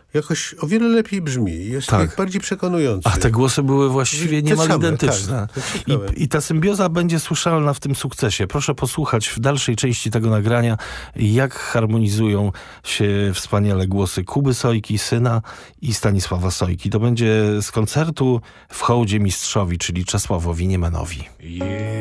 jakoś o wiele lepiej brzmi. Jest Tak. bardziej przekonujący. A te głosy były właściwie Te niemal same, identyczne. tak, I ta symbioza będzie słyszalna w tym sukcesie. Proszę posłuchać w dalszej części tego nagrania, jak harmonizują się wspaniale głosy Kuby Sojki, syna, i Stanisława Sojki. To będzie z koncertu w hołdzie mistrzowi, czyli Czesławowi Niemanowi.